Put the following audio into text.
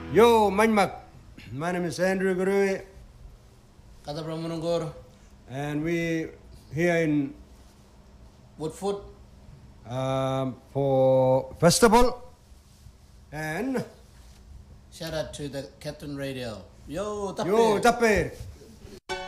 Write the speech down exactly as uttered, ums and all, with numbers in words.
Yo, Manmak. My name is Andrew Gurui. Kata Pramanangor. And we here in Woodfoot. Um, for festival. And shout out to the Captain Radio. Yo, Tappe. Yo, Tappe.